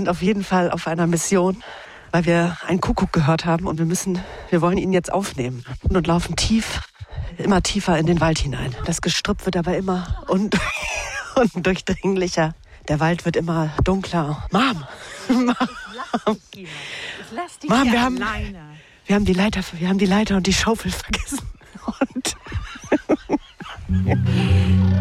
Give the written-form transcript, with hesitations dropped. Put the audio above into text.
sind auf jeden Fall auf einer Mission, weil wir einen Kuckuck gehört haben und wir wollen ihn jetzt aufnehmen und laufen immer tiefer in den Wald hinein. Das Gestrüpp wird aber immer undurchdringlicher. Der Wald wird immer dunkler. Mom! Ich lass dich Mom, hier wir haben die Leiter und die Schaufel vergessen. Und